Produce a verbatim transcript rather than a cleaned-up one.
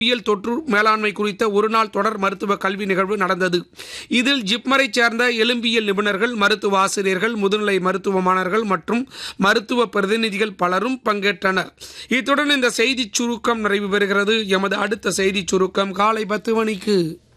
எலும்பியல் தொற்று மேலாண்மை குறித்த ஒருநாள் தொடர் மருத்துவ கல்வி நிகழ்வு நடந்தது. இதில் ஜிப்மரை சேர்ந்த எலும்பியல் நிபுணர்கள், மருத்துவ ஆசிரியர்கள், முதுநிலை மருத்துவ மாணவர்கள் மற்றும் மருத்துவ பிரதிநிதிகள் பலரும் பங்கேற்றனர். இத்துடன் இந்த செய்தி சுருக்கம் நிறைவு பெறுகிறது. எமது அடுத்த செய்தி சுருக்கம் காலை பத்து மணிக்கு.